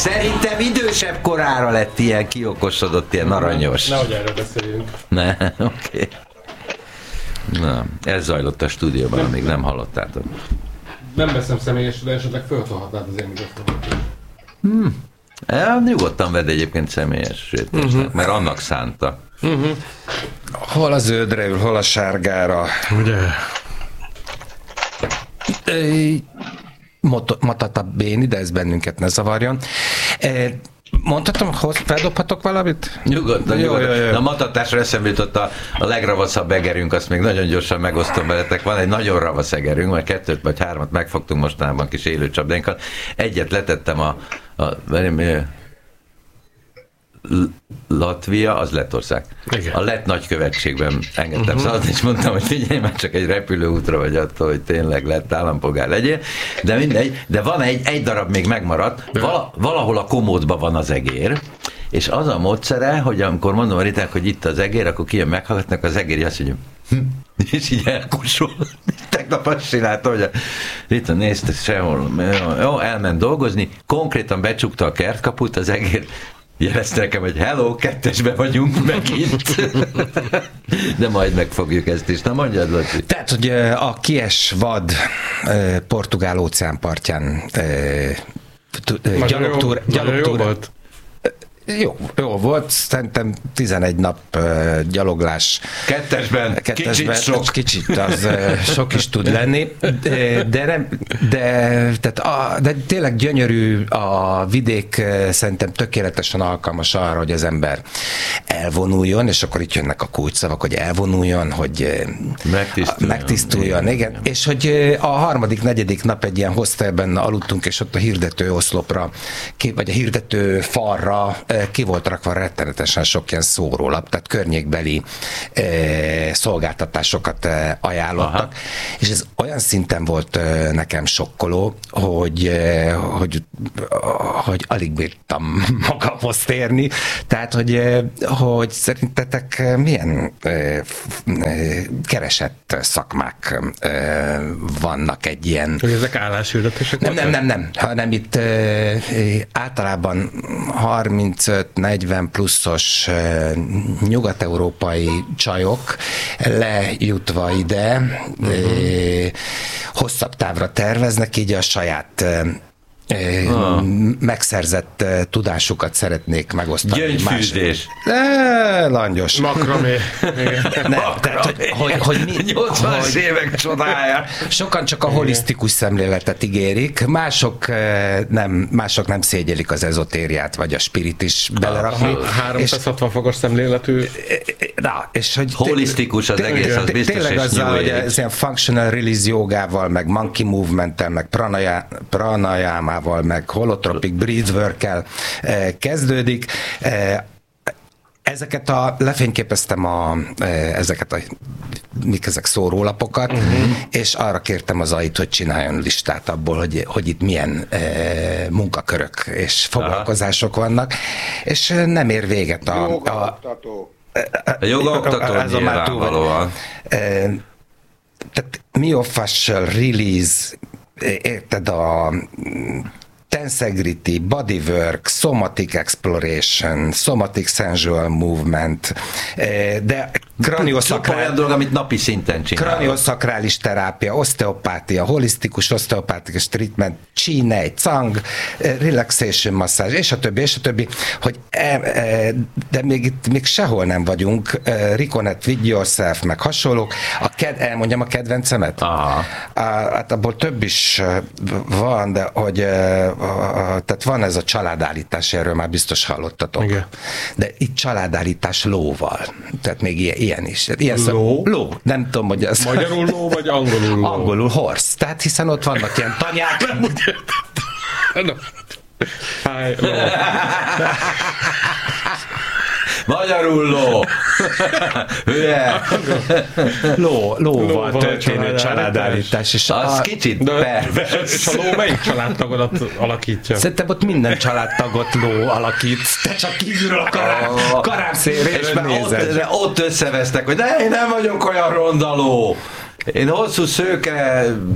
Szerintem idősebb korára lett ilyen kiokosodott, ilyen aranyos. Nehogy erről beszéljünk. Ne, oké. Na, ez zajlott a stúdióban, amíg nem hallottátok. Nem veszem személyes, de esetleg föltolhatnád az én mikrofonot. Nyugodtan vedd egyébként személyesítésnek, mert annak szánta. Hol a zöldre ül, hol a sárgára. Ugye? Matata Béni, de ez bennünket ne zavarjon. Mondhatom, hogy feldobhatok valamit? Nyugodtan. Jó. De a matatásra eszembe jutott a legravaszabb egerünk, azt még nagyon gyorsan megosztom veletek. Van egy nagyon ravasz egerünk, majd 2 vagy 3 megfogtunk mostanában kis élőcsapdénkat. Egyet letettem Latvia, az Lettország. Igen. A lett nagykövetségben engedtem szaladni, és mondtam, hogy figyelj, már csak egy repülőútra vagy attól, hogy tényleg lett állampolgár legyél. De mindegy, de van egy darab még megmaradt, valahol a komódban van az egér, és az a módszere, hogy amikor mondom a Riták, hogy itt az egér, akkor kijön meghallgatnak, az egér azt mondja, és így elkusol. Tegnap azt csinálta, hogy a Rita nézte sehol, jó, elment dolgozni, konkrétan becsukta a kertkaput, az egér jelezte nekem, hogy hello, 2-esbe vagyunk megint. De majd megfogjuk ezt is. Na mondjad, Laci. Tehát, hogy a Kies vad portugál óceánpartján gyalogtúr volt. Jó volt, szerintem 11 nap gyaloglás. 2-esben. Kicsit, az sok is tud lenni, de tényleg gyönyörű a vidék, szerintem tökéletesen alkalmas arra, hogy az ember elvonuljon, és akkor itt jönnek a kulcsszavak, hogy elvonuljon, hogy megtisztuljon. Igen. És hogy a 3.-4. nap egy ilyen hostelben aludtunk, és ott a hirdető oszlopra, vagy a hirdető falra ki volt rakva rettenetesen sok ilyen szórólap, tehát környékbeli szolgáltatásokat ajánlottak. Aha. És ez olyan szinten volt nekem sokkoló, hogy alig bírtam magamhoz térni. Tehát, hogy szerintetek milyen keresett szakmák vannak egy ilyen... Hogy ezek álláshirdetések? Nem, hanem itt általában 35-40 pluszos nyugat-európai csajok lejutva ide hosszabb távra terveznek, így a saját megszerzett tudásukat szeretnék megosztani. Gyöngyfűzés. Langyos. Makramé. Hogy 80-as évek csodája. Sokan csak a holisztikus szemléletet ígérik, mások nem szégyelik az ezotériát, vagy a spirit is belerakni. 360 fokos szemléletű. És hogy holisztikus az egész, az biztos, tényleg azzal, hogy ez ilyen functional release jogával, meg monkey movementtel, meg pranayamával, meg holotropic breathwork-kel kezdődik. Lefényképeztem ezek szórólapokat, és arra kértem az AI-t, hogy csináljon listát abból, hogy itt milyen munkakörök és foglalkozások vannak, és nem ér véget a jogaoktató nyilvánvalóan. Tehát myofascial release, érted, a tensegrity, bodywork, somatic exploration, somatic sensual movement, de olyan dolog, amit napi szinten csinálok. Kraniosakrális terápia, oszteopátia, holisztikus oszteopátikus treatment, Qi, Cang, relaxation masszázs, és a többi, hogy de még sehol nem vagyunk, Reconnect with yourself, meg hasonlók. Elmondjam a kedvencemet? Hát abból több is van, de hogy tehát van ez a családállítás, erről már biztos hallottatok. Igen. De itt családállítás lóval. Tehát még ilyen is. Ló? Nem tudom, hogy ez... Magyarul ló, vagy angolul ló? Angolul horse. Tehát hiszen ott vannak ilyen tanyák. Nem úgy értettem. Ló. Magyarul ló. Hülye. Lóval történő családállítás. És az kicsit pervers. És a ló melyik családtagodat alakítja? Szerintem ott minden családtagot ló alakít. Te csak kívülről a karámszéréről nézed. Ott összevesztek, hogy de én nem vagyok olyan ronda ló. Én hosszú szőke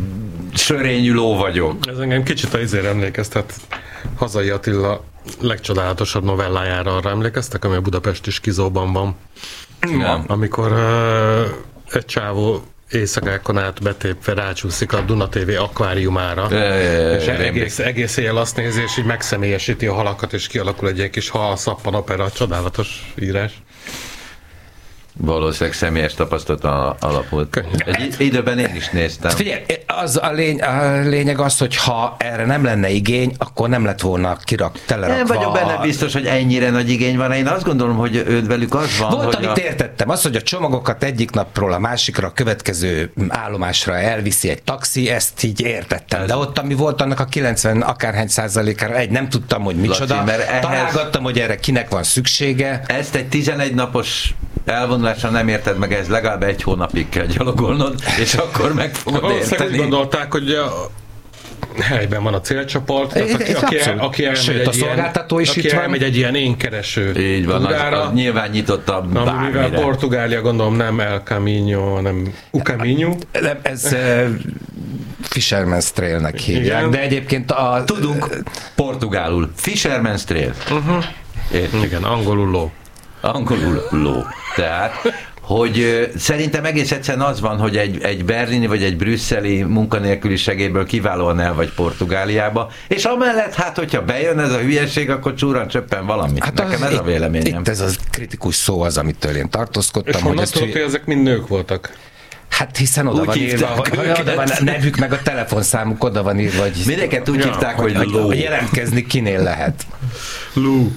sörényű ló vagyok. Ez engem kicsit azért emlékeztet Hazai Attila legcsodálatosabb novellájára, arra emlékeztek, ami a budapesti Skizóban van. Ja. Amikor egy csávó éjszakákon át betépve rácsúszik a Duna TV akváriumára, és egész éjjel azt nézi, és így megszemélyesíti a halakat, és kialakul egy ilyen kis hal-szappanopera, csodálatos írás. Valószínűleg személyes tapasztalat alapult. Egy időben én is néztem. Figyelj, az a lényeg az, hogy ha erre nem lenne igény, akkor nem lett volna telerakva. Nem vagyok benne biztos, hogy ennyire nagy igény van. Én azt gondolom, hogy velük az van, volt, hogy amit értettem. Az, hogy a csomagokat egyik napról a másikra, a következő állomásra elviszi egy taxi, ezt így értettem. De ott, ami volt annak a 90 akárhány százalékára, nem tudtam, hogy micsoda. Laci, mert találgattam, hogy erre kinek van szüksége. Ezt egy 11 napos elvonulással nem érted meg, ez legalább 1 hónapig kell gyalogolnod, és akkor meg fogod érteni. Úgy gondolták, hogy helyben van a célcsoport, aki elmegy egy ilyen énkereső így van, az nyilván nyitottabb bármire. Mivel Portugália, gondolom nem El Camino, hanem U Caminho. Ez Fisherman's Trailnek hívják, de egyébként tudunk portugálul. Fisherman's Trail. Igen, angolul ló. Angolul ló. Tehát, hogy szerintem egész egyszerűen az van, hogy egy berlini vagy egy brüsszeli munkanélküli segélyből kiválóan el vagy Portugáliába, és amellett, hát, hogyha bejön ez a hülyeség, akkor csúran csöppen valamit. Hát nekem ez a véleményem. Itt ez az kritikus szó az, amitől én tartózkodtam. És honnan tudod, hogy ezek mind nők voltak? Hát hiszen oda van írva, oda van a nevük, meg a telefonszámuk oda van írva, hogy mindeket úgy hívták, hogy ló. Jelentkezni kinél lehet. Lú.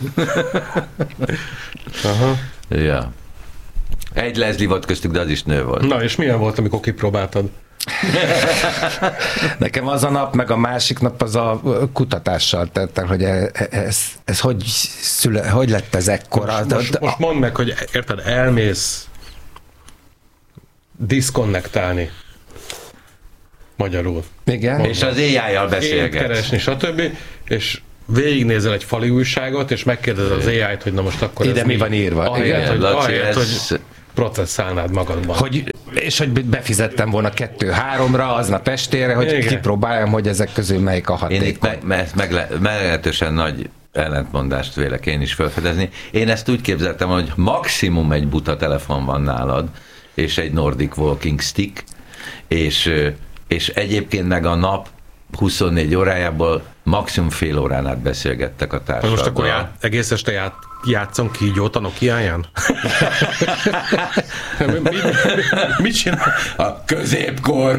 Aha. Ja. Egy Leslie volt köztük, de az is nő volt. Na, és milyen volt, amikor kipróbáltad? Nekem az a nap, meg a másik nap az a kutatással tettem, hogy ez hogy lett ez ekkora. Most mondd meg, hogy érted, elmész diszkonnektálni magyarul. Igen. Mondom. És az AI-jal beszélgetsz. Keresni, stb. És végignézel egy fali újságot, és megkérdezed az AI-t, hogy na most akkor ide mi van írva. Ahelyett, hogy processzálnád magadban. És hogy befizettem volna 2-3-ra, aznap estére, hogy igen, kipróbáljam, hogy ezek közül melyik a hatékony. Én itt meglehetősen nagy ellentmondást vélek én is felfedezni. Én ezt úgy képzeltem, hogy maximum egy buta telefon van nálad, és egy Nordic Walking Stick, és egyébként meg a nap 24 órájából maximum fél órán át beszélgettek a társaddal. Most akkor egész este játszom kígyót a Nokiáján? Mit csinál? A középkor.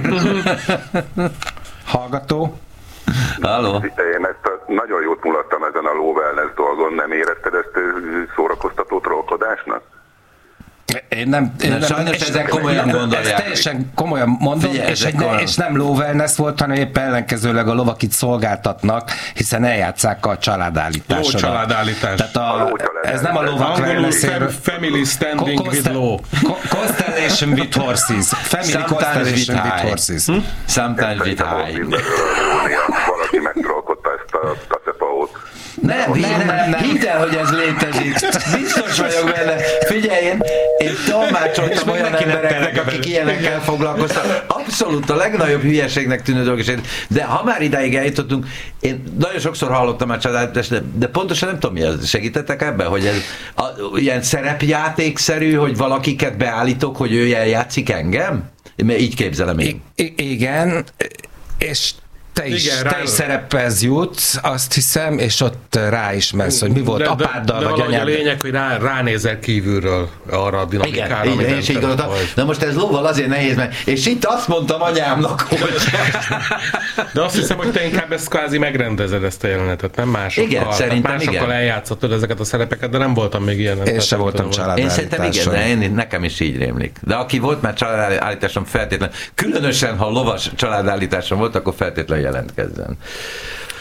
Hallgató? Halló? Én ezt nagyon jót mulattam ezen a low wellness dolgon, nem éretted ezt szórakoztató trollkodásnak? Én nem sajnos ezek komolyan gondolják. Ezt teljesen komolyan mondom, és nem low wellness volt, hanem épp ellenkezőleg a lovak itt szolgáltatnak, hiszen eljátszák a családállításodat. Jó családállítás. Ez nem a lovak wellness-éről. Family standing with law. Constellation with horses. Family constellation with horses. Sometimes with high. Valaki megtrollkodta ezt a tacepaót. Nem. Hidd el, hogy ez létezik. Biztos vagyok benne. Figyelj, én tolmácsoltam olyan embereknek, akik ilyenekkel foglalkoztak. Abszolút a legnagyobb hülyeségnek tűnő dolog. De ha már idáig eljutottunk, én nagyon sokszor hallottam már családást, de pontosan nem tudom, mi az. Segítettek ebben, hogy ez ilyen szerepjátékszerű, hogy valakiket beállítok, hogy ő eljátszik engem? Így képzelem én. Igen, és te is szerephez jutsz, azt hiszem, és ott ráismersz, hogy mi volt apáddal, vagy anyád. A lényeg, hogy ránézel kívülről arra a dinamikára, amit nem gondoltam. Na most ez lóval azért nehéz, mert és itt azt mondtam anyámnak, hogy... De azt hiszem, hogy te inkább ezt kvázi megrendezed, ezt a jelenetet, nem másokkal. Igen, szerintem másokkal eljátszottad ezeket a szerepeket, de nem voltam még ilyen. Én sem voltam családállításon. Én szerintem igen, de nekem is így rémlik. De aki volt már családállításon, feltétlenül, különösen ha lovas családállításon volt, akkor feltétlenül jelentkezzen.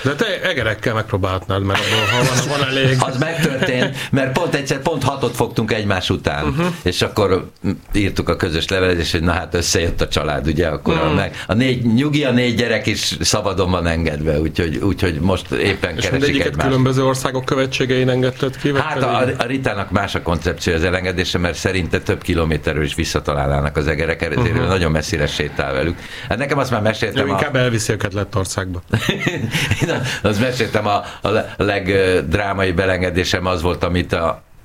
De te egerekkel megpróbálhatnád, mert abból van elég. Az megtörtént, mert pont 6-ot fogtunk egymás után, és akkor írtuk a közös levelet, és hogy na hát összejött a család, ugye, akkor a 4 gyerek is szabadon van engedve, úgyhogy most éppen és keresik egymást. Különböző országok követségein engedted ki? Hát a Ritának más a koncepció az elengedése, mert szerinte több kilométerről is visszatalálnának az egerek, ezért nagyon messzire sétál velük. Hát nekem azt már meséltem. Inkább elviszi őket Lettországba. Azt meséltem, a legdrámai belengedésem az volt, amit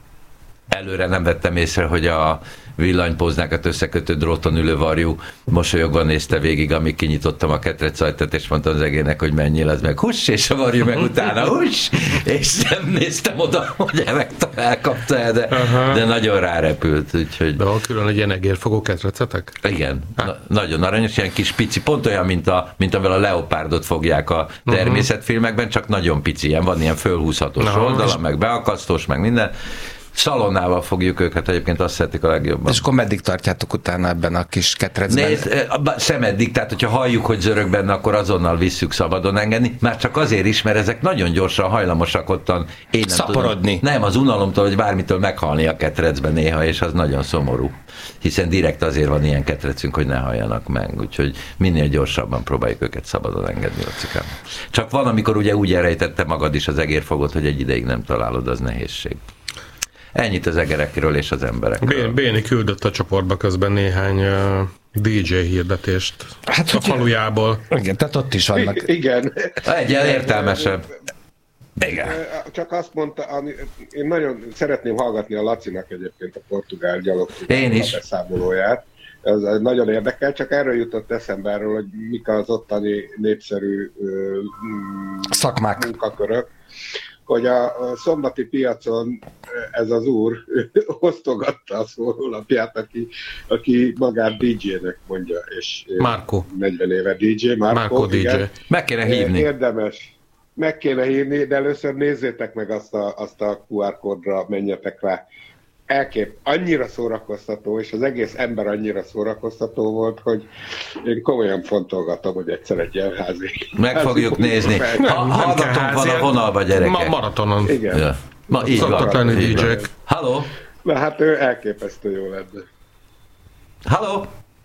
előre nem vettem észre, hogy a villanypóznákat összekötő dróton ülő varjú mosolyogva nézte végig, amíg kinyitottam a ketrecajtot, és mondtam az egének, hogy menjél, az meg huss, és a varjú meg utána huss, és nem néztem oda, hogy elkapta el, de nagyon rárepült. Úgyhogy... De van külön egy ilyen egérfogó ketrecetek? Igen, nagyon aranyos, ilyen kis pici, pont olyan, mint amivel a leopárdot fogják a természetfilmekben, csak nagyon pici, ilyen, van ilyen fölhúzhatós oldala, meg beakasztós, meg minden. Szalonnával fogjuk őket, egyébként azt szeretik a legjobban. És akkor meddig tartjátok utána ebben a kis ketrecben? Szemeddig, tehát hogyha halljuk, hogy zörög benne, akkor azonnal visszük szabadon engedni. Már csak azért is, mert ezek nagyon gyorsan hajlamosak ottan. Én nem szaporodni. Tudom, nem, az unalomtól, hogy bármitől meghalni a ketrecben néha, és az nagyon szomorú. Hiszen direkt azért van ilyen ketrecünk, hogy ne halljanak meg. Úgyhogy minél gyorsabban próbáljuk őket szabadon engedni, Lacikám. Csak van, amikor ugye úgy elrejtette magad is az egérfogot, hogy egy ideig nem találod, az nehézség. Ennyit az egerekről és az emberekről. Béni küldött a csoportba közben néhány DJ hirdetést hát, a falujából. Igen, tehát ott is vannak. Igen. Egyen értelmesebb. Igen. Csak azt mondta, én nagyon szeretném hallgatni a Lacinak egyébként a portugál gyalogtúrának a beszámolóját. Ez nagyon érdekel, csak erről jutott eszembe erről, hogy mik az ottani népszerű szakmák, munkakörök, hogy a szombati piacon ez az úr osztogatta a szólólapját, aki magát DJ-nek mondja, és Márko. 40 éve DJ, Márko DJ. Meg kéne hívni. Érdemes. Meg kéne hívni, de először nézzétek meg azt a QR kódra, menjetek rá. Annyira szórakoztató, és az egész ember annyira szórakoztató volt, hogy én komolyan fontolgatom, hogy egyszer egy ilyen házi. Meg fogjuk nézni. Hallgatunk van a vonalba, gyerekek. Maratonon. Igen. Ja. Így szoktak lenni DJ-k. Halló? Na hát ő elképesztő jó lenne. Halló?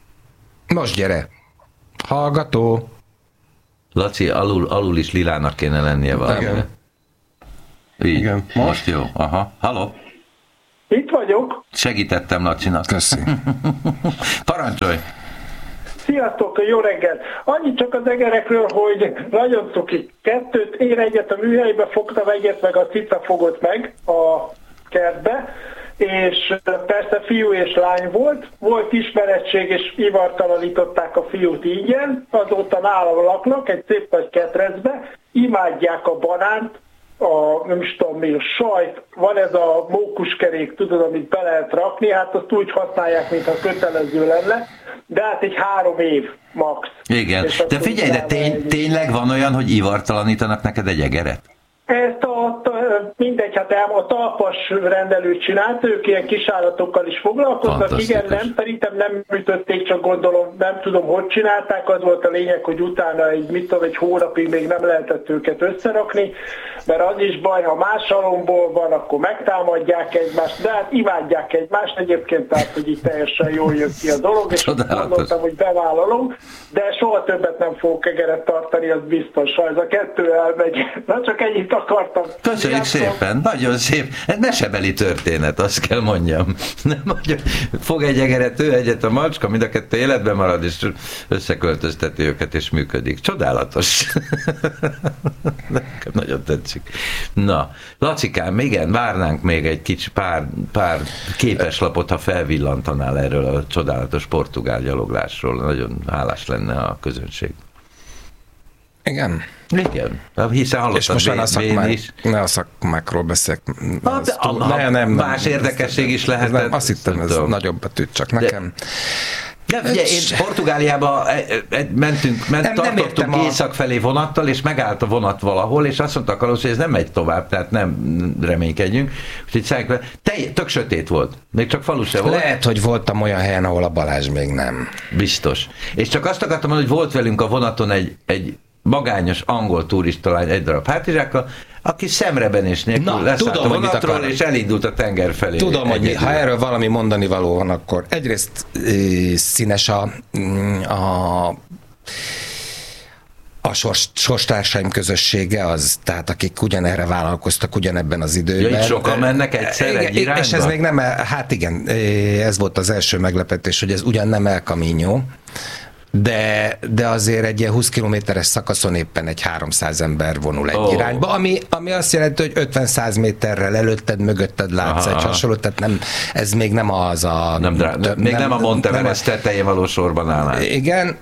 Most gyere. Hallgató. Laci, alul is lilának kéne lennie valami. Igen. Így. Igen. Most jó. Aha. Halló? Itt vagyok. Segítettem Lacinak. Köszi. Parancsolj! Sziasztok, jó reggel! Annyit csak az egerekről, hogy nagyon cuki. Én egyet a műhelybe fogtam, egyet meg a cica fogott meg a kertbe, és persze fiú és lány volt ismeretség, és ivartalanították a fiút ingyen, azóta nálam laknak, egy szép nagy ketrecbe, imádják a banánt, nem is tudom mi, a sajt, van ez a mókuskerék, tudod, amit be lehet rakni, hát azt úgy használják, mintha kötelező lenne, de hát egy 3 év max. Igen, de figyelj, de tényleg van olyan, hogy ivartalanítanak neked egy egeret? Ezt mindegy, hát a talpas rendelőt csinált, ők ilyen kisállatokkal is foglalkoznak, igen, nem, szerintem nem műtötték, csak gondolom, nem tudom, hogy csinálták, az volt a lényeg, hogy utána egy hónapig még nem lehetett őket összerakni, mert az is baj, ha más alomból van, akkor megtámadják egymást, de hát imádják egymást egyébként, tehát, hogy így teljesen jól jött ki a dolog, és gondoltam, hogy bevállalom, de soha többet nem fogok egeret tartani, az biztos, ha ez a 2 elmegy. Na csak ennyit akartam. Köszönjük szépen, nagyon szép. Ez mesebeli történet, azt kell mondjam. Nem mondjam, fog egy egeret, ő egyet a macska, mind a 2 életben marad, és összeköltözteti őket, és működik. Csodálatos. Nekem nagyon tetszik. Na, Lacikám, igen, várnánk még egy kicsi pár képeslapot, ha felvillantanál erről a csodálatos portugál gyaloglásról. Nagyon hálás lenne a közönség. Igen. Igen, hiszen hallottad ne a szakmákról beszélek. Nem, más érdekesség is lehetett. Azt hittem, ez nagyobb betűt csak nekem. Ugye, én Portugáliába tartottunk észak felé vonattal, és megállt a vonat valahol, és azt mondta a kalóz, hogy ez nem megy tovább, tehát nem reménykedjünk. Úgyhogy tök sötét volt. Még csak falu se volt. Lehet, hogy voltam olyan helyen, ahol a Balázs még nem. Biztos. És csak azt akartam mondani, hogy volt velünk a vonaton egy magányos angol turistalány egy darab hátizsákkal, aki szemrebenés nélkül leszállt a vonatról, és elindult a tenger felé. Tudom, hogy ha erről valami mondani való van, akkor egyrészt színes a sorstársaim közössége az, tehát akik ugyanerre vállalkoztak ugyanebben az időben. Ja, sokan mennek egyszer egy irányba? És ez még nem, hát igen, ez volt az első meglepetés, hogy ez ugyan nem El Camino, de azért egy ilyen 20 kilométeres szakaszon éppen egy 300 ember vonul egy irányba, ami azt jelenti, hogy 50-100 méterrel előtted, mögötted látsz egy hasonló, tehát nem, ez még nem az a... Nem a Monteverest tetején való sorban állás. Igen,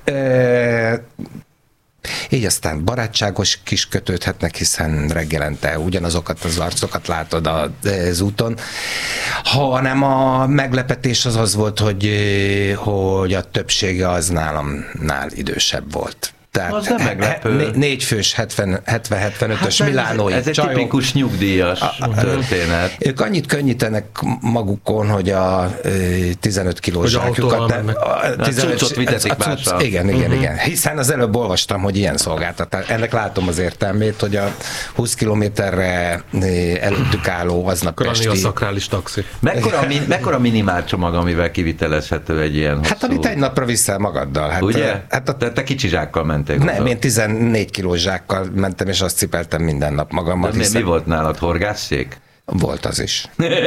így aztán barátságos kis kötődhetnek, hiszen reggelente ugyanazokat az arcokat látod az úton, hanem a meglepetés az volt, hogy a többsége az nálamnál idősebb volt. Tehát az nem meglepő. 4 fős 70-75-ös milánói ez egy csajok. Tipikus nyugdíjas történet. Ők annyit könnyítenek magukon, hogy a 15 kilós zsákjukat... Cuccot vitetik mással. Igen. Hiszen az előbb olvastam, hogy ilyen szolgáltatás. Ennek látom az értelmét, hogy a 20 kilométerre előttük álló aznap esti... a szakrális taxi. Mekkora minimál csomag, amivel kivitelezhető egy ilyen hosszú... Hát amit egy napra viszel magaddal. Hát, ugye? Te kicsi zsákkal mentél. Nem, én 14 kilós zsákkal mentem, és azt cipeltem minden nap magammal. Mi volt nálad, horgászszék? Volt az is.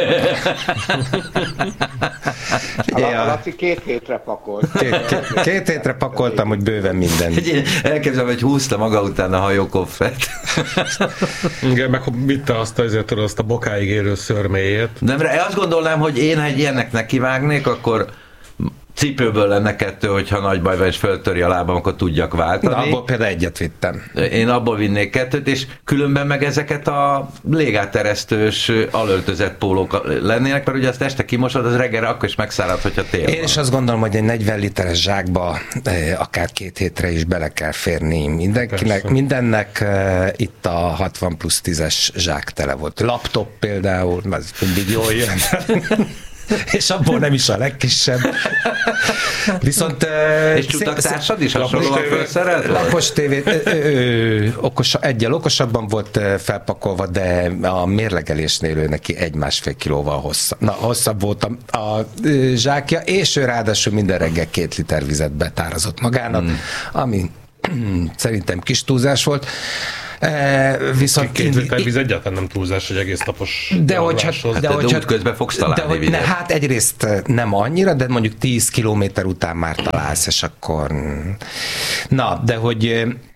A Laci 2 hétre pakolt. 2 hétre pakoltam, hogy bőven minden. Elképzelem, hogy húzta maga után a hajókoffert. Igen, meg vitte azt a bokáig érő szörméjét. Nem, azt gondolnám, hogy én, ha egy ilyennek nekivágnék, akkor cipőből lenne 2, hogyha nagy baj van, és föltöri a lábam, akkor tudjak váltani. Na, abból például egyet vittem. Én abból vinnék 2, és különben meg ezeket a légáteresztős alöltözett pólók lennének, mert ugye azt este kimosod, az reggelre akkor is megszárad, hogyha tél van. Én is azt gondolom, hogy egy 40 literes zsákba akár 2 hétre is bele kell férni mindenkinek. Mindennek itt a 60 plusz 10-es zsák tele volt. Laptop például, az mindig jól jön. És abból nem is a legkisebb. Viszont... és csutaktásad is hasonlóan felszerelt? Lapos tévét egyel okosabban volt felpakolva, de a mérlegelésnél ő neki 1,5 kilóval hosszabb volt a zsákja, és ő ráadásul minden reggel 2 liter vizet betározott magának, ami szerintem kis túlzás volt. Viszont 2 liter víz egyáltalán nem túlzás, hogy egész napos de útközben fogsz találni vizet. Hát egyrészt nem annyira, de mondjuk 10 kilométer után már találsz, és akkor... Na, de hogy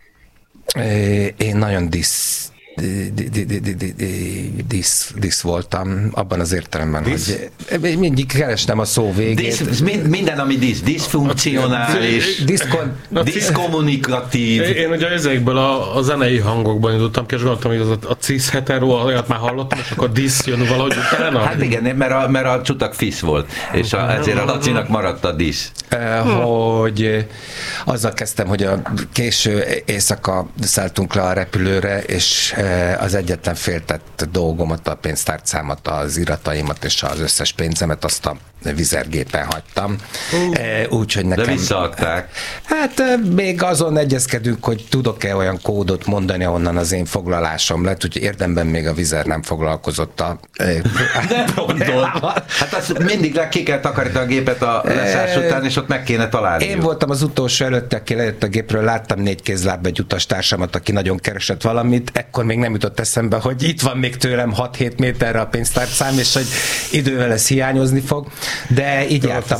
én nagyon disz voltam, abban az értelemben, hogy mindig kerestem a szó végét. Minden, ami diszfunkcionális, diszkommunikatív. Én ugye ezekből a zenei hangokban indultam ki, és gondoltam, hogy a cis-hetero, olyat már hallottam, és akkor disz jön valahogy utána. Hát igen, mert a csutak fisz volt, és ezért a Lacinak maradt a disz. Hogy azzal kezdtem, hogy a késő éjszaka szálltunk le a repülőre, és az egyetlen féltett dolgomat, a pénztárcámat, az irataimat és az összes pénzemet azt a vizergépen hagytam. Úgyhogy nekem... De visszaadták. Hát még azon egyezkedünk, hogy tudok-e olyan kódot mondani, ahonnan az én foglalásom lett, úgyhogy érdemben még a vizer nem foglalkozott a... Nem mondod. Hát azt mindig ki kell takarítani a gépet a leszállás után, és ott meg kéne találni. Én voltam az utolsó előtt, aki lejött a gépről, láttam 4 kézláb egy utastársamat, aki nagyon keresett valamit, ekkor még nem jutott eszembe, hogy itt van még tőlem 6-7 méterre a pénztárcám, és hogy idővel ez hiányozni fog. De így jártam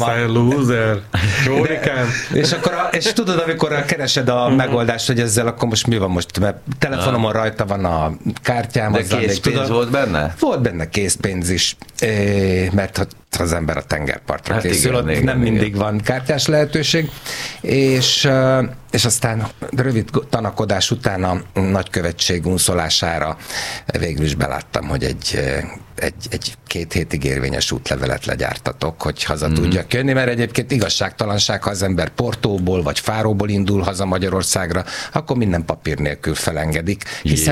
és tudod, amikor keresed a megoldást, hogy ezzel akkor most mi van most, mert telefonomon rajta van a kártyám. De készpénz volt benne? Volt benne készpénz is, mert az ember a tengerpartra készül, ott nem mindig van kártyás lehetőség, és aztán rövid tanakodás után a nagykövetség unszolására végül is beláttam, hogy egy 2 hétig érvényes útlevelet legyártatok, hogy haza tudjak jönni, mert egyébként igazságtalanság, ha az ember Portóból vagy Fáróból indul haza Magyarországra, akkor minden papír nélkül felengedik,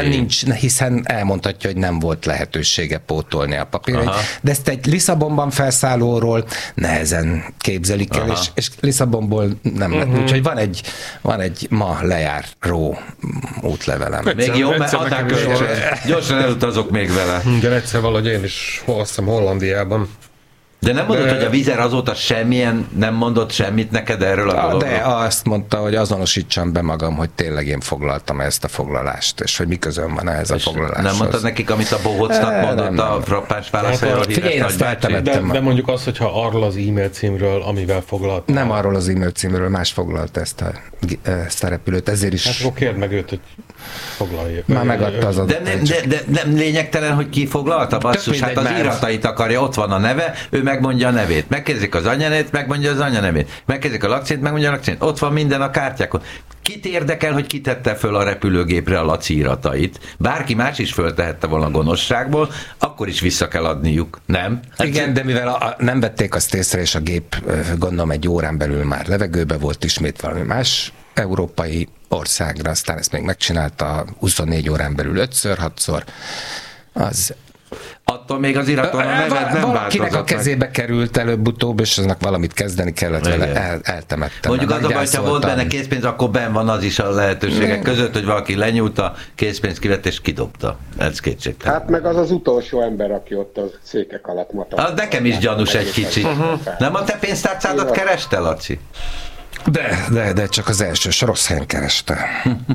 hiszen elmondhatja, hogy nem volt lehetősége pótolni a papírt. De ezt egy Lisszabonban leszállóról nehezen képzelik el, és Lisszabonból nem lett. Úgyhogy van egy ma lejáró útlevelem. Még jó, mert adnák gyorsan elutazok még vele. Igen, egyszer valahogy én is hoztam Hollandiában. De nem mondod, hogy a Vizer azóta nem mondott semmit neked erről a dologról? De azt mondta, hogy azonosítsam be magam, hogy tényleg én foglaltam ezt a foglalást, és hogy mi közön van ehhez a foglaláshoz. Nem mondtad nekik, amit a Bohocnak mondott a frappáns válaszairól híres nagybácsi? De mondjuk azt, hogyha arról az e-mail címről, amivel foglalt. Nem arról az e-mail címről, más foglalt ezt a repülőt, ezért is... Hát akkor kérd meg őt, hogy foglalja. Már megadta az adat. De nem lényegtelen, hogy ki foglalta, basszus, hát az iratait akarja, ott van a neve, ő megmondja a nevét. Megkérdezik az anyanevét, megmondja az anyanevét. Megkérdezik a lakcímét, megmondja a lakcímét. Ott van minden a kártyákon. Kit érdekel, hogy kitette föl a repülőgépre a Laci iratait? Bárki más is föltehette volna gonoszságból, akkor is vissza kell adniuk, nem? Hát igen, de mivel nem vették azt észre, és a gép gondolom egy órán belül már levegőbe volt, ismét valami más európai országra, aztán ezt még megcsinálta 24 órán belül 5-6-szor, az... Attól még az iraton a neved nem változott. Valakinek a kezébe került előbb-utóbb, és aznak valamit kezdeni kellett vele, eltemettem. Mondjuk az a baj, ha volt benne készpénz, akkor benn van az is a lehetőségek között, hogy valaki lenyúlta, a készpénzt kivett és kidobta. Ez kétségtelen. Hát meg az utolsó ember, aki ott a székek alatt matart. Az nekem is gyanús egy kicsit. Nem a te pénztárcádat kereste, Laci? De csak az első, rossz helyen kereste.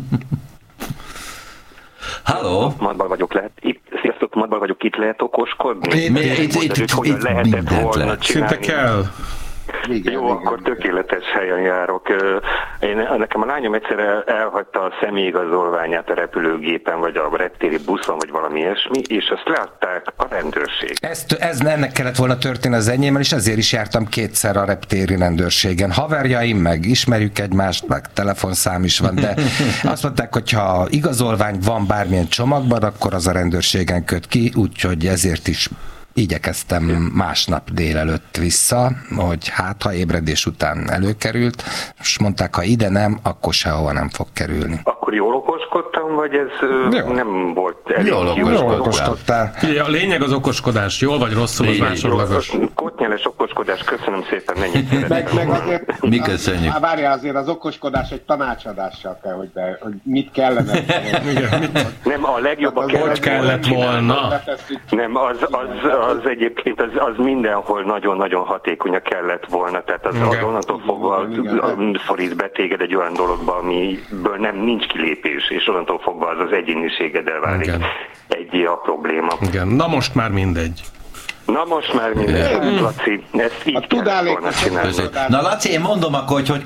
Halló? Madbar vagyok, sziasztok, Madbar vagyok, itt lehet okoskodni? Itt hogyan lehetett volna csinálni? Szinte kell. Jó, akkor tökéletes helyen járok. Nekem a lányom egyszer elhagyta a személyigazolványát a repülőgépen, vagy a reptéri buszon, vagy valami ilyesmi, és azt leadták a rendőrség. Ennek kellett volna történni az enyémmel, és ezért is jártam kétszer a reptéri rendőrségen. Haverjaim, meg ismerjük egymást, meg telefonszám is van, de azt mondták, hogy ha igazolvány van bármilyen csomagban, akkor az a rendőrségen köt ki, úgyhogy ezért is igyekeztem másnap délelőtt vissza, hogy hát ha ébredés után előkerült, és mondták, ha ide nem, akkor sehova nem fog kerülni. Akkor jól okoskodtam, vagy ez nem volt elég jól okoskodtál. A lényeg az okoskodás. Jól vagy rosszul, az másodlagos. Kotnyeles okoskodás, köszönöm szépen, mennyit meg azért, mi köszönjük. Várjál, azért az okoskodás egy tanácsadással kell, hogy mit kellene. Nem, a legjobb a hogy kellett volna. Nem, az egyébként az mindenhol nagyon-nagyon hatékonya kellett volna, tehát az onnantól fogva szorít be téged egy olyan dologba, amiből nincs kilépés, és onnantól fogva az egyéniségeddel válik egy a probléma. Igen, na most már mindegy. Na most már mindegy. Laci, ezt így kellett volna csinálni. Na Laci, én mondom akkor, hogy